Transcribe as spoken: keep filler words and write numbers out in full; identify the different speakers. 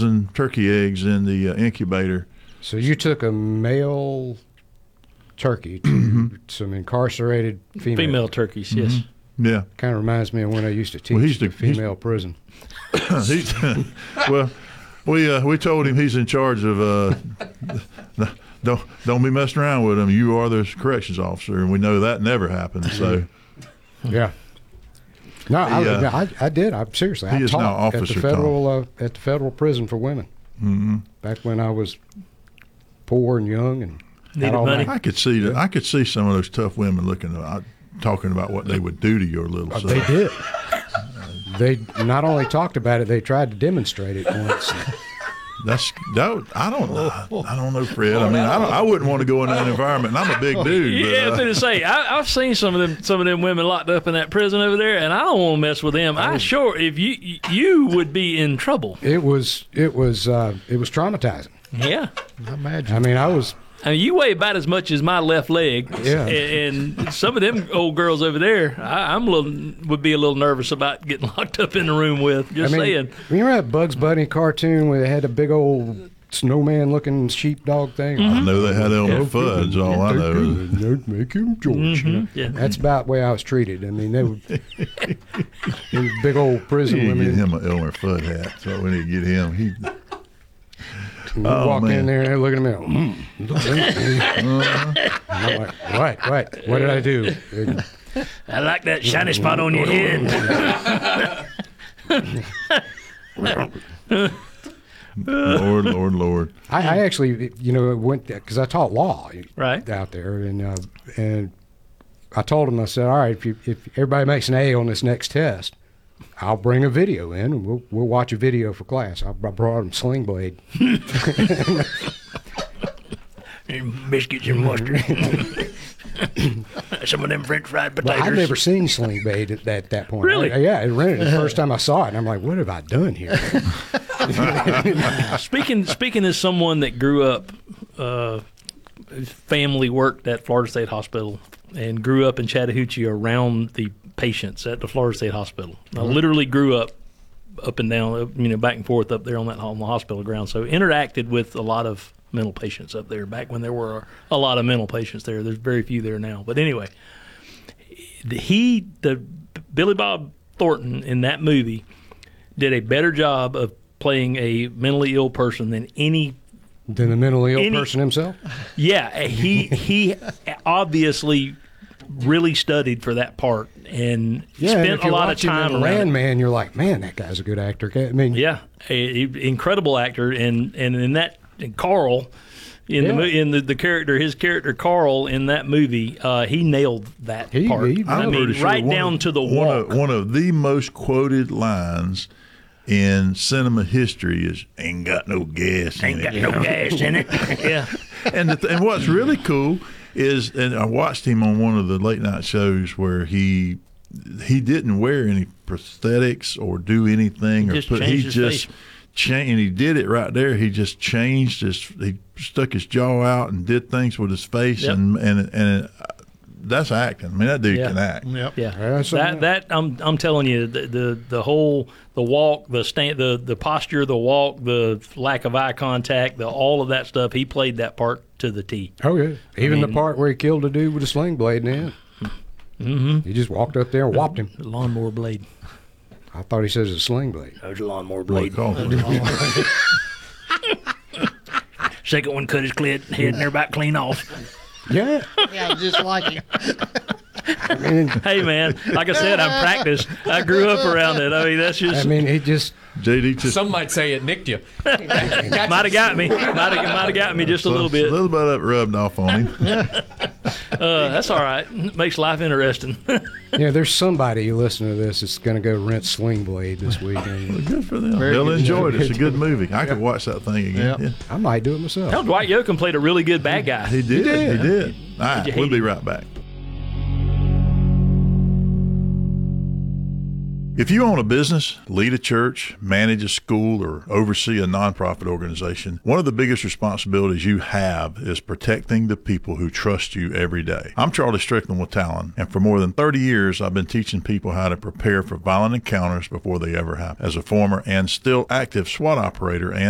Speaker 1: dozen turkey eggs in the uh, incubator.
Speaker 2: So you took a male turkey to
Speaker 1: Mm-hmm.
Speaker 2: some incarcerated female.
Speaker 3: Female turkeys, yes.
Speaker 1: Mm-hmm. Yeah.
Speaker 2: Kind of reminds me of when I used to teach
Speaker 1: Well, he's the-
Speaker 2: the female prison.
Speaker 1: he's, well, we uh, we told him he's in charge of. Uh, don't don't be messing around with him. You are the corrections officer, and we know that never happened. So
Speaker 2: Yeah. No, I,
Speaker 1: Yeah.
Speaker 2: I, I did. I seriously.
Speaker 1: He
Speaker 2: I
Speaker 1: is now
Speaker 2: taught at
Speaker 1: Officer
Speaker 2: the federal uh, at the federal prison for women.
Speaker 1: mm-hmm.
Speaker 2: Back when I was poor and young and had
Speaker 3: Needed
Speaker 2: all
Speaker 3: money.
Speaker 2: my-
Speaker 1: I could see that. I could see some of those tough women looking at, talking about what they would do to your little son.
Speaker 2: They did. They not only talked about it, they tried to demonstrate it once.
Speaker 1: That's that. I don't know. I don't know, Fred. I mean, I don't. I wouldn't want to go in that environment. And I'm a big dude. But,
Speaker 3: Yeah, I was
Speaker 1: uh,
Speaker 3: going to say, I, I've seen some of them, some of them women locked up in that prison over there, and I don't want to mess with them. I sure, if you you would be in trouble.
Speaker 2: It was it was uh, it was traumatizing.
Speaker 3: Yeah,
Speaker 4: I imagine.
Speaker 2: I mean, I was
Speaker 3: I mean, you weigh about as much as my left leg.
Speaker 2: Yeah.
Speaker 3: And, and some of them old girls over there, I, I'm a little would be a little nervous about getting locked up in the room with. Just
Speaker 2: I mean,
Speaker 3: saying.
Speaker 2: remember that Bugs Bunny cartoon where they had a big old snowman-looking sheepdog thing?
Speaker 1: I know they had Elmer Fudd's. All I know is
Speaker 2: They'd make him George. you know?
Speaker 3: Yeah.
Speaker 2: That's about the way I was treated. I mean, they would they were big old prison
Speaker 1: we need to
Speaker 2: women.
Speaker 1: get him an Elmer Fudd hat. So we need to get him. He.
Speaker 2: And
Speaker 1: Oh,
Speaker 2: walk
Speaker 1: man.
Speaker 2: in there and they're looking at me. Mm, look at me. And I'm like, what? What? What did I do? And
Speaker 3: I like that shiny spot on your head.
Speaker 1: Lord, Lord, Lord.
Speaker 2: I, I actually, you know, went because I taught law
Speaker 3: Right.
Speaker 2: out there, and uh, and I told them, I said, all right, if you, if everybody makes an A on this next test, I'll bring a video in, and we'll we'll watch a video for class. I br- brought them Sling Blade.
Speaker 3: Biscuits and mustard. Some of them French fried
Speaker 2: Well,
Speaker 3: potatoes.
Speaker 2: I'd never seen Sling Blade at that, that point.
Speaker 3: Really?
Speaker 2: I, yeah, I rented it the first time I saw it, and I'm like, what have I done here?
Speaker 3: Speaking speaking as someone that grew up, uh, family worked at Florida State Hospital and grew up in Chattahoochee around the patients at the Florida State Hospital. I literally grew up up and down, you know, back and forth up there on that on the hospital ground. So interacted with a lot of mental patients up there back when there were a lot of mental patients there. There's very few there now. But anyway, he, the Billy Bob Thornton in that movie did a better job of playing a mentally ill person than any.
Speaker 2: Than the mentally ill
Speaker 3: Any-
Speaker 2: person himself?
Speaker 3: Yeah, he he obviously really studied for that part and
Speaker 2: Yeah, and
Speaker 3: spent
Speaker 2: if
Speaker 3: a
Speaker 2: you
Speaker 3: lot of
Speaker 2: watch him
Speaker 3: time
Speaker 2: in
Speaker 3: around it.
Speaker 2: Landman, you're like, man, that guy's a good actor. I mean,
Speaker 3: Yeah, a, a incredible actor, and and in that and Carl, in the
Speaker 2: Yeah.
Speaker 3: mo- in the, the character, his character Carl in that movie, uh, he nailed that
Speaker 2: He-
Speaker 3: part.
Speaker 2: he-
Speaker 3: I
Speaker 1: I'm
Speaker 3: mean,
Speaker 1: pretty sure
Speaker 3: right
Speaker 1: one
Speaker 3: down
Speaker 1: of-
Speaker 3: to the
Speaker 1: one
Speaker 3: walk.
Speaker 1: Of, one of the most quoted lines in cinema history is "Ain't got no gas in
Speaker 3: Ain't
Speaker 1: it."
Speaker 3: got no gas in it. Yeah,
Speaker 1: and the th- and what's really cool is, and I watched him on one of the late night shows where he he didn't wear any prosthetics or do anything or
Speaker 3: just
Speaker 1: put he
Speaker 3: changed his
Speaker 1: just
Speaker 3: face.
Speaker 1: changed, and he did it right there. He just changed his he stuck his jaw out and did things with his face.
Speaker 3: Yep.
Speaker 1: and and and it, that's acting. I mean, that dude
Speaker 3: Yeah.
Speaker 1: can act.
Speaker 4: Yep.
Speaker 3: yeah.
Speaker 2: That's
Speaker 3: that
Speaker 2: something
Speaker 3: that I'm I'm telling you, the the, the whole the walk, the stand, the the posture, the walk, the lack of eye contact, the all of that stuff. He played that part to the T.
Speaker 2: Oh, yeah. Even
Speaker 3: mean-
Speaker 2: the part where he killed a dude with a sling blade in the end. Mm-hmm. He just walked up there and whopped him.
Speaker 3: The lawnmower blade.
Speaker 2: I thought he said it was a sling blade.
Speaker 3: That was a lawnmower
Speaker 1: What
Speaker 3: blade.
Speaker 1: he called it.
Speaker 3: Second one cut his clit, head and they're about clean off.
Speaker 2: Yeah.
Speaker 4: Yeah, just like him.
Speaker 2: I mean,
Speaker 3: Hey man, like I said, I practiced. I grew up around it. I mean, that's just
Speaker 2: I mean, he just,
Speaker 1: J D just
Speaker 5: Some might say it nicked you.
Speaker 3: might have got me. Might have might have got me just a little
Speaker 1: a
Speaker 3: bit.
Speaker 1: little bit of it rubbed off on him.
Speaker 3: Uh, that's all right. Makes life interesting.
Speaker 2: you know, there's somebody who listen to this that's going to go rent Sling Blade this weekend.
Speaker 1: Good for them.
Speaker 4: Very
Speaker 1: They'll
Speaker 4: good.
Speaker 1: enjoy it. It's a good movie. I could watch that thing again.
Speaker 4: Yeah.
Speaker 1: Yeah.
Speaker 2: I might do it myself.
Speaker 3: Hell, Dwight Yoakam played a really good bad guy.
Speaker 1: He did. He
Speaker 2: did.
Speaker 1: did. All right,
Speaker 3: you
Speaker 1: we'll
Speaker 3: hate
Speaker 1: be
Speaker 3: him?
Speaker 1: right back. If you own a business, lead a church, manage a school, or oversee a nonprofit organization, one of the biggest responsibilities you have is protecting the people who trust you every day. I'm Charlie Strickland with Talon, and for more than thirty years, I've been teaching people how to prepare for violent encounters before they ever happen. As a former and still active SWAT operator and